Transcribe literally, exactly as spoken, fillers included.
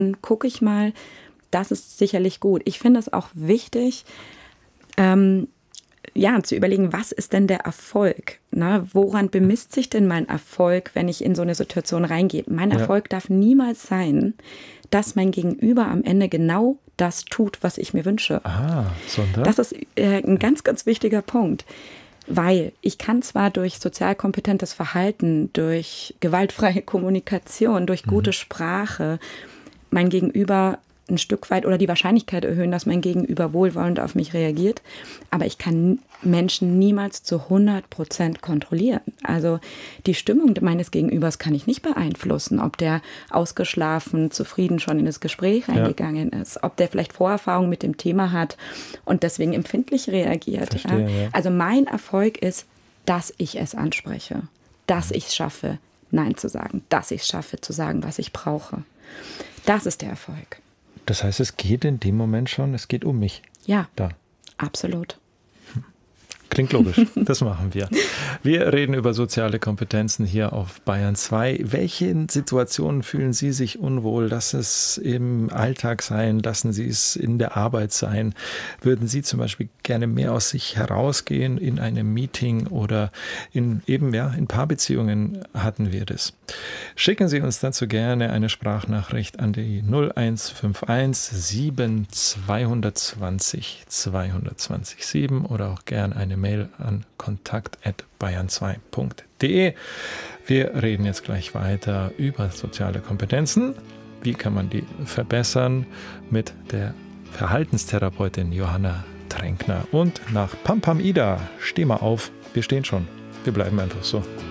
gucke ich mal, das ist sicherlich gut. Ich finde es auch wichtig, ähm, ja, zu überlegen, was ist denn der Erfolg? Ne? Woran bemisst sich denn mein Erfolg, wenn ich in so eine Situation reingehe? Mein Ja. Erfolg darf niemals sein, dass mein Gegenüber am Ende genau das tut, was ich mir wünsche. Ah, sondern? Das ist äh, ein ganz, ganz wichtiger Punkt. Weil ich kann zwar durch sozial kompetentes Verhalten, durch gewaltfreie Kommunikation, durch gute Mhm. Sprache mein Gegenüber ein Stück weit oder die Wahrscheinlichkeit erhöhen, dass mein Gegenüber wohlwollend auf mich reagiert. Aber ich kann Menschen niemals zu hundert Prozent kontrollieren. Also die Stimmung meines Gegenübers kann ich nicht beeinflussen, ob der ausgeschlafen, zufrieden schon in das Gespräch reingegangen Ja. ist, ob der vielleicht Vorerfahrung mit dem Thema hat und deswegen empfindlich reagiert. Verstehe, ja. ja. Also mein Erfolg ist, dass ich es anspreche, dass ich es schaffe, Nein zu sagen, dass ich es schaffe, zu sagen, was ich brauche. Das ist der Erfolg. Das heißt, es geht in dem Moment schon, es geht um mich. Ja, Da. absolut. Klingt logisch, das machen wir. Wir reden über soziale Kompetenzen hier auf Bayern zwei. Welche Situationen fühlen Sie sich unwohl? Lassen es im Alltag sein, lassen Sie es in der Arbeit sein? Würden Sie zum Beispiel gerne mehr aus sich herausgehen in einem Meeting oder in eben, ja, in Paarbeziehungen hatten wir das. Schicken Sie uns dazu gerne eine Sprachnachricht an die null eins fünf eins sieben zwei zwei null zwei zwei null sieben oder auch gerne eine Mail an kontakt at bayern zwei punkt de. Wir reden jetzt gleich weiter über soziale Kompetenzen. Wie kann man die verbessern mit der Verhaltenstherapeutin Johanna Tränkner. Und nach Pam Pam Ida, steh mal auf, wir stehen schon. Wir bleiben einfach so.